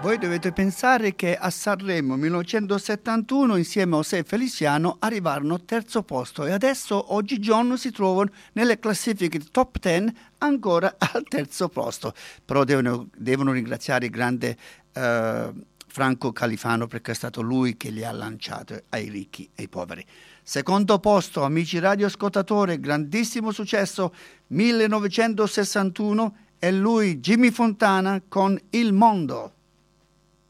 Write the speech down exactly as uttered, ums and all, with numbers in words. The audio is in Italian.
Voi dovete pensare che a Sanremo millenovecentosettantuno insieme a José Feliciano arrivarono terzo posto e adesso oggigiorno si trovano nelle classifiche top dieci ancora al terzo posto. Però devono, devono ringraziare il grande uh, Franco Califano perché è stato lui che li ha lanciati ai ricchi e ai poveri. Secondo posto, amici radioascoltatori, grandissimo successo millenovecentosessantuno è lui Jimmy Fontana con Il Mondo.